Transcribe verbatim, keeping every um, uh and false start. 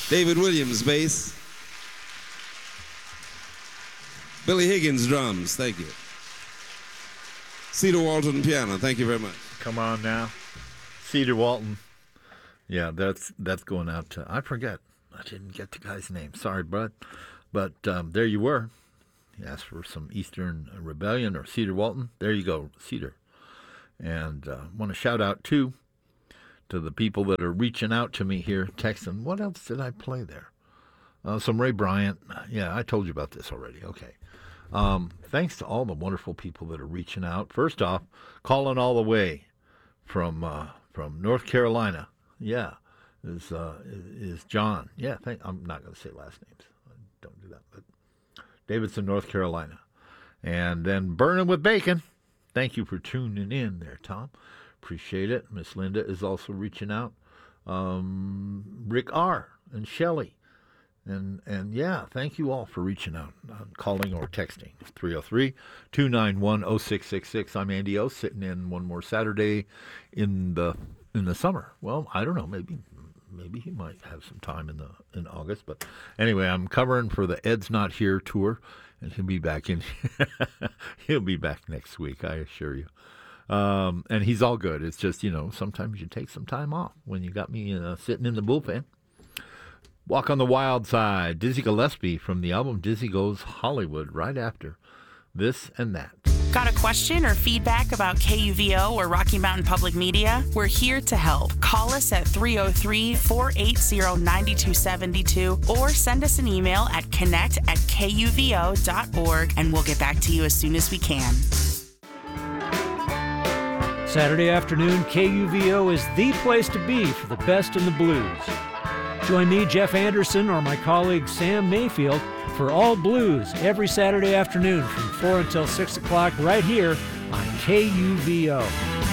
David Williams, bass. Billy Higgins, drums. Thank you. Cedar Walton, piano. Thank you very much. Come on now. Cedar Walton. Yeah, that's that's going out to, I forget. I didn't get the guy's name. Sorry, bud. But um, there you were. You asked for some Eastern Rebellion or Cedar Walton. There you go, Cedar. And I uh, want to shout out, too, to the people that are reaching out to me here, texting. What else did I play there? Uh, some Ray Bryant. Yeah, I told you about this already. Okay. Um, thanks to all the wonderful people that are reaching out. First off, calling all the way from uh, from North Carolina. Yeah, is uh, is John. Yeah, thank, I'm not going to say last names. I don't do that. But Davidson, North Carolina. And then Burning with Bacon. Thank you for tuning in there, Tom. Appreciate it. Miss Linda is also reaching out. Um, Rick R. and Shelley. And, and yeah, thank you all for reaching out, uh, calling or texting. three oh three, two nine one, oh six six six. I'm Andy O, sitting in one more Saturday in the in the summer. Well, I don't know. Maybe maybe he might have some time in the in August. But anyway, I'm covering for the Ed's Not Here tour, and he'll be back in. He'll be back next week, I assure you. Um, and he's all good. It's just, you know, sometimes you take some time off when you got me uh, sitting in the bullpen. Walk on the Wild Side, Dizzy Gillespie from the album Dizzy Goes Hollywood, right after This and That. Got a question or feedback about K U V O or Rocky Mountain Public Media? We're here to help. Call us at three oh three, four eight zero, nine two seven two or send us an email at connect at K U V O dot org and we'll get back to you as soon as we can. Saturday afternoon, K U V O is the place to be for the best in the blues. Join me, Jeff Anderson, or my colleague Sam Mayfield for All Blues every Saturday afternoon from four until six o'clock right here on K U V O.